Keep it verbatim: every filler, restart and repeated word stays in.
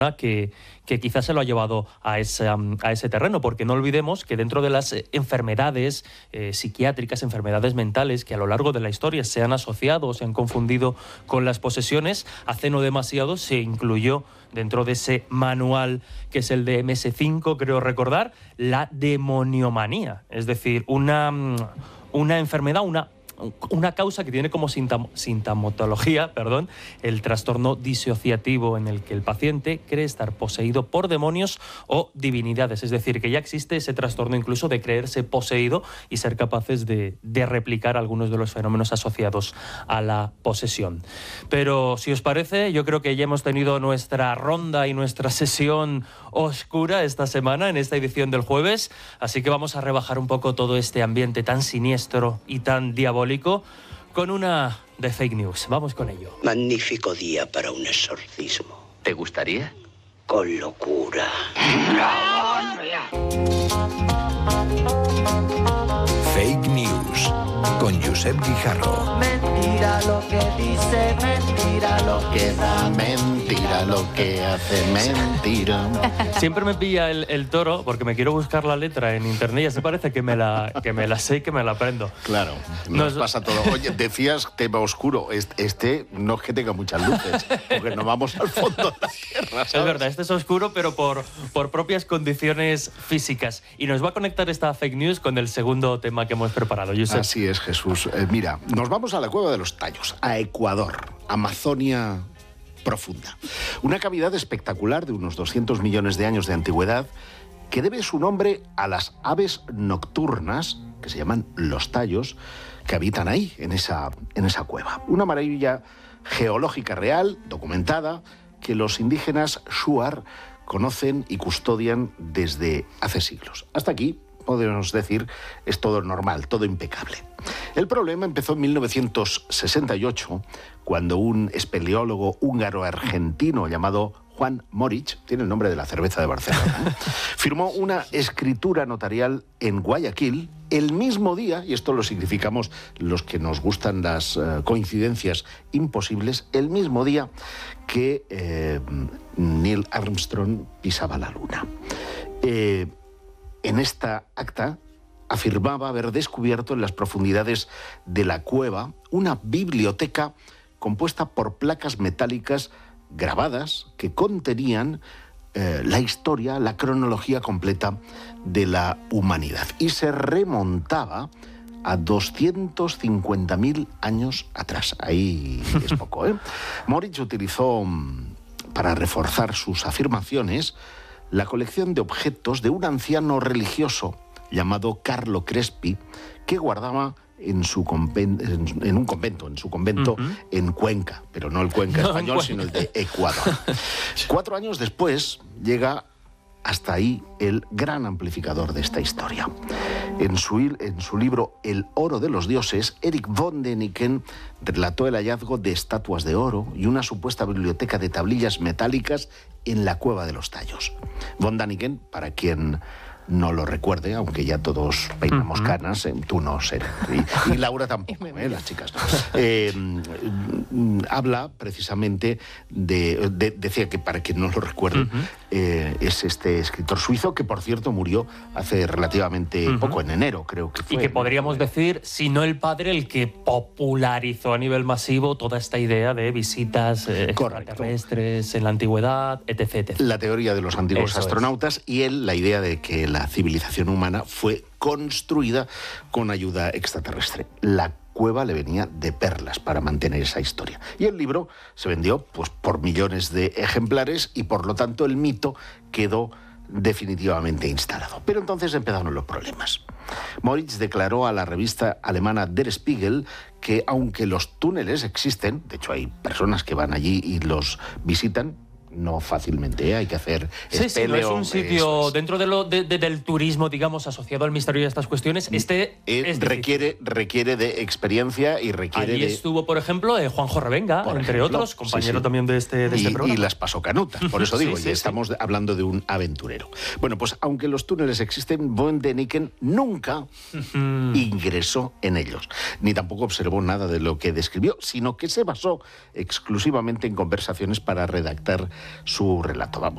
Que, que quizás se lo ha llevado a ese, a ese terreno, porque no olvidemos que dentro de las enfermedades eh, psiquiátricas, enfermedades mentales que a lo largo de la historia se han asociado o se han confundido con las posesiones, hace no demasiado se incluyó dentro de ese manual que es el de eme ese cinco, creo recordar, la demoniomanía, es decir, una, una enfermedad, una una causa que tiene como sintom sintomatología, perdón, el trastorno disociativo en el que el paciente cree estar poseído por demonios o divinidades. Es decir, que ya existe ese trastorno incluso de creerse poseído y ser capaces de, de replicar algunos de los fenómenos asociados a la posesión. Pero si os parece, yo creo que ya hemos tenido nuestra ronda y nuestra sesión oscura esta semana en esta edición del jueves, así que vamos a rebajar un poco todo este ambiente tan siniestro y tan diabólico con una de fake news. Vamos con ello. Magnífico día para un exorcismo. ¿Te gustaría? Con locura. Fake news con Josep Guijarro. Mentira lo que dice, mentira lo que da, mentira lo que hace, mentira. Siempre me pilla el, el toro porque me quiero buscar la letra en internet y así parece que me la, que me la sé y que me la aprendo. Claro, nos, nos pasa todo. Oye, decías tema oscuro. Este, este no es que tenga muchas luces, porque nos vamos al fondo de la tierra, ¿sabes? Es verdad, este es oscuro, pero por, por propias condiciones físicas. Y nos va a conectar esta fake news con el segundo tema que hemos preparado. Josep. Así es, Jesús. Eh, mira, nos vamos a la Cueva de los Tallos, a Ecuador, Amazonia profunda. Una cavidad espectacular de unos doscientos millones de años de antigüedad que debe su nombre a las aves nocturnas, que se llaman los tallos, que habitan ahí, en esa, en esa cueva. Una maravilla geológica real, documentada, que los indígenas Shuar conocen y custodian desde hace siglos. Hasta aquí, podemos decir, es todo normal, todo impecable. El problema empezó en mil novecientos sesenta y ocho, cuando un espeleólogo húngaro-argentino llamado Juan Moritz, tiene el nombre de la cerveza de Barcelona, ¿eh? firmó una escritura notarial en Guayaquil el mismo día, y esto lo significamos los que nos gustan las uh, coincidencias imposibles, el mismo día que eh, Neil Armstrong pisaba la luna. Eh, en esta acta afirmaba haber descubierto en las profundidades de la cueva una biblioteca compuesta por placas metálicas grabadas que contenían eh, la historia, la cronología completa de la humanidad. Y se remontaba a doscientos cincuenta mil años atrás. Ahí es poco, ¿eh? Moritz utilizó, para reforzar sus afirmaciones, la colección de objetos de un anciano religioso llamado Carlo Crespi, que guardaba en, su convento, en, en un convento, en su convento uh-huh. en Cuenca, pero no el Cuenca no, español, Cuenca. sino el de Ecuador. Cuatro años después llega hasta ahí el gran amplificador de esta historia. En su, en su libro El oro de los dioses, Eric von Däniken relató el hallazgo de estatuas de oro y una supuesta biblioteca de tablillas metálicas en la Cueva de los Tallos. Von Däniken, para quien no lo recuerde, aunque ya todos peinamos uh-huh. canas, eh, tú no sé, y, y Laura tampoco, eh, las chicas no. Eh, habla precisamente de, de, decía que para quien no lo recuerde, uh-huh. eh, es este escritor suizo que, por cierto, murió hace relativamente uh-huh. poco, en enero, creo que fue. Y que podríamos ¿no? decir, si no el padre, el que popularizó a nivel masivo toda esta idea de visitas eh, extraterrestres en la antigüedad, etcétera, etcétera. La teoría de los antiguos Eso astronautas es. y él la idea de que la civilización humana fue construida con ayuda extraterrestre. La cueva le venía de perlas para mantener esa historia. Y el libro se vendió pues, por millones de ejemplares y por lo tanto el mito quedó definitivamente instalado. Pero entonces empezaron los problemas. Moritz declaró a la revista alemana Der Spiegel que aunque los túneles existen, de hecho hay personas que van allí y los visitan, no fácilmente, ¿eh? Hay que hacer sí, sí, no es un sitio es. dentro de lo, de, de, del turismo, digamos, asociado al misterio de estas cuestiones. Este eh, es requiere, requiere de experiencia y requiere Allí de... estuvo, por ejemplo, eh, Juanjo Revenga, por entre ejemplo, otros, compañero sí, sí. también de este, de y, este programa. Y las pasó canutas, por eso digo, sí, sí, y estamos sí. hablando de un aventurero. Bueno, pues aunque los túneles existen, von Däniken nunca ingresó en ellos, ni tampoco observó nada de lo que describió, sino que se basó exclusivamente en conversaciones para redactar su relato. Vamos.